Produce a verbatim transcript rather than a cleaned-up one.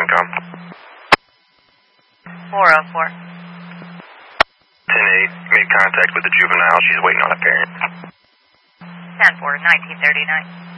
com. four oh four. ten eight, made contact with the juvenile. She's waiting on a parent. ten four, nineteen thirty-nine.